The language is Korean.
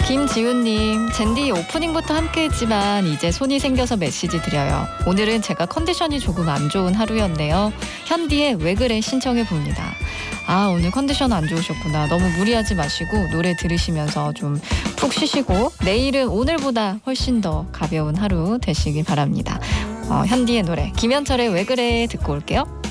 김지훈님, 젠디 오프닝부터 함께했지만 이제 손이 생겨서 메시지 드려요. 오늘은 제가 컨디션이 조금 안 좋은 하루였네요. 현디의 왜 그래 신청해 봅니다. 아, 오늘 컨디션 안 좋으셨구나. 너무 무리하지 마시고 노래 들으시면서 좀 푹 쉬시고 내일은 오늘보다 훨씬 더 가벼운 하루 되시길 바랍니다. 현디의 노래 김현철의 왜 그래 듣고 올게요.